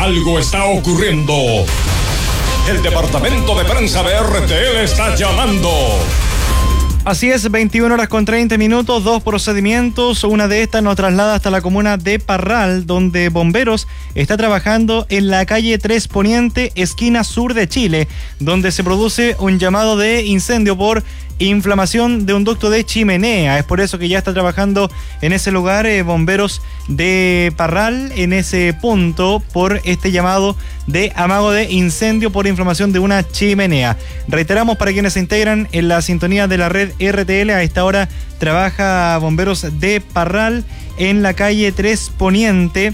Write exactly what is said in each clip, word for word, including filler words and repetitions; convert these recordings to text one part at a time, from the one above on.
Algo está ocurriendo. El departamento de prensa de R T L está llamando. Así es, veintiuna horas con treinta minutos, dos procedimientos. Una de estas nos traslada hasta la comuna de Parral, donde Bomberos está trabajando en la calle tres Poniente, esquina sur de Chile, donde se produce un llamado de incendio por inflamación de un ducto de chimenea. Es por eso que ya está trabajando en ese lugar eh, Bomberos de Parral, en ese punto, por este llamado de amago de incendio por inflamación de una chimenea. Reiteramos para quienes se integran en la sintonía de la red R T L, a esta hora trabaja Bomberos de Parral en la calle tres Poniente,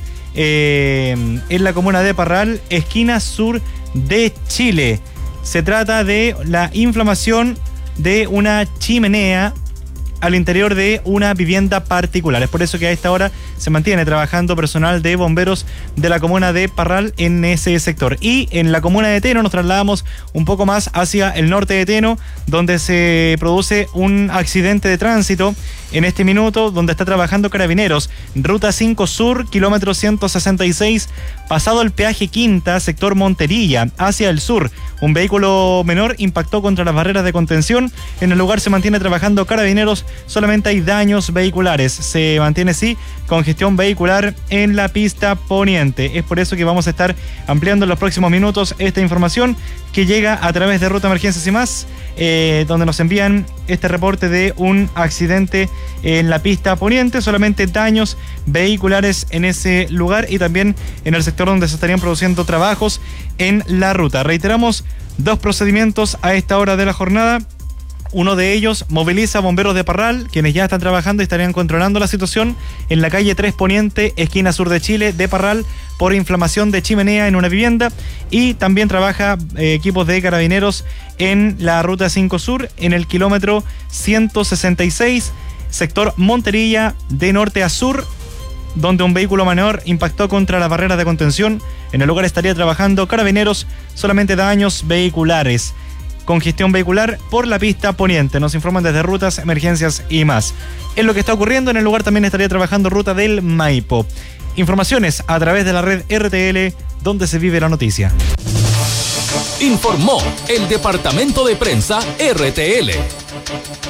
eh, en la comuna de Parral, esquina sur de Chile. Se trata de la inflamación de una chimenea al interior de una vivienda particular. Es por eso que a esta hora se mantiene trabajando personal de bomberos de la comuna de Parral en ese sector. Y en la comuna de Teno nos trasladamos un poco más hacia el norte de Teno, donde se produce un accidente de tránsito en este minuto, donde está trabajando Carabineros. Ruta cinco Sur, kilómetro ciento sesenta y seis, pasado el peaje Quinta, sector Monterilla, hacia el sur. Un vehículo menor impactó contra las barreras de contención. En el lugar se mantiene trabajando Carabineros. Solamente hay daños vehiculares. Se mantiene, sí, congestión vehicular en la pista poniente. Es por eso que vamos a estar ampliando en los próximos minutos esta información que llega a través de Ruta Emergencias y Más, eh, donde nos envían este reporte de un accidente en la pista poniente. Solamente daños vehiculares en ese lugar y también en el sector donde se estarían produciendo trabajos en la ruta. Reiteramos, dos procedimientos a esta hora de la jornada. Uno de ellos moviliza a Bomberos de Parral, quienes ya están trabajando y estarían controlando la situación en la calle tres Poniente, esquina sur de Chile, de Parral, por inflamación de chimenea en una vivienda. Y también trabaja eh, equipos de Carabineros en la ruta cinco Sur, en el kilómetro ciento sesenta y seis, sector Monterilla, de norte a sur, donde un vehículo menor impactó contra las barreras de contención. En el lugar estaría trabajando Carabineros. Solamente daños vehiculares, congestión vehicular por la pista poniente. Nos informan desde Rutas, Emergencias y Más. Es lo que está ocurriendo. En el lugar también estaría trabajando Ruta del Maipo. Informaciones a través de la red R T L, donde se vive la noticia. Informó el departamento de prensa R T L.